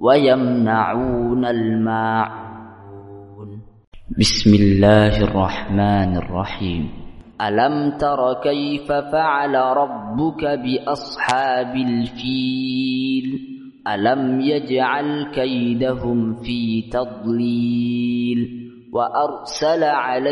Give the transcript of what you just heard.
ويمنعون الماعون. بسم الله الرحمن الرحيم. ألم تر كيف فعل ربك بأصحاب الفيل؟ ألم يجعل كيدهم في تضليل وأرسل عليهم